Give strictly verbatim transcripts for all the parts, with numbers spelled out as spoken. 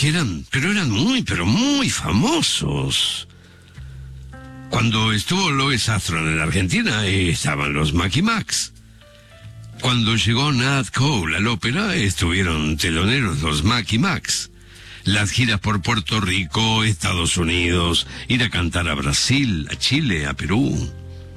que eran, pero eran muy, pero muy famosos. Cuando estuvo Louis Armstrong en Argentina, eh, estaban los Macky Macs. Cuando llegó Nat Cole al ópera, estuvieron teloneros los Macky Macs. Las giras por Puerto Rico, Estados Unidos, ir a cantar a Brasil, a Chile, a Perú.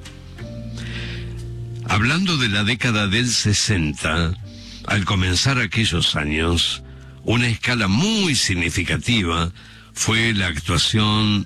Hablando de la década del sesenta, al comenzar aquellos años, una escala muy significativa fue la actuación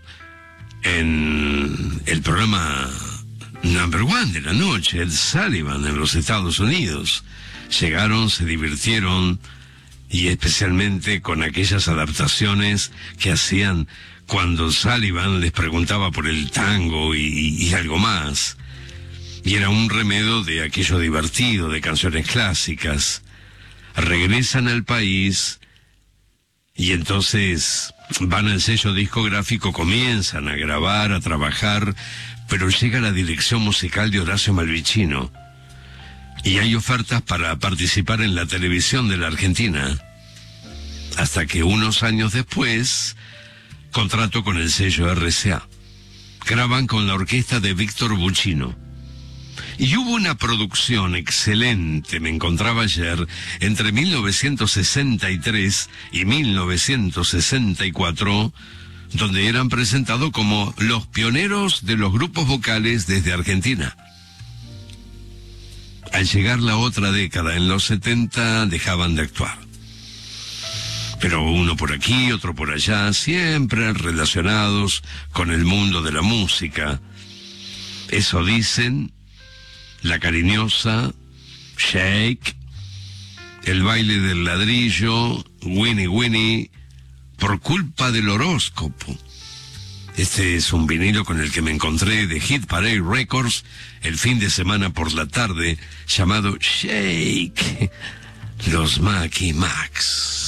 en el programa Number One de la noche, Ed Sullivan, en los Estados Unidos. Llegaron, se divirtieron, y especialmente con aquellas adaptaciones que hacían cuando Sullivan les preguntaba por el tango y, y algo más. Y era un remedio de aquello divertido, de canciones clásicas. Regresan al país y entonces van al sello discográfico, comienzan a grabar, a trabajar, pero llega la dirección musical de Horacio Malvicino y hay ofertas para participar en la televisión de la Argentina, hasta que unos años después, contrato con el sello R C A. Graban con la orquesta de Víctor Buccino. Y hubo una producción excelente, me encontraba ayer, entre mil novecientos sesenta y tres y mil novecientos sesenta y cuatro, donde eran presentados como los pioneros de los grupos vocales desde Argentina. Al llegar la otra década, en los setenta, dejaban de actuar. Pero uno por aquí, otro por allá, siempre relacionados con el mundo de la música. Eso dicen La Cariñosa, Shake, El Baile del Ladrillo, Winnie Winnie, Por Culpa del Horóscopo. Este es un vinilo con el que me encontré de Hit Parade Records el fin de semana por la tarde, llamado Shake, los Macky Macs.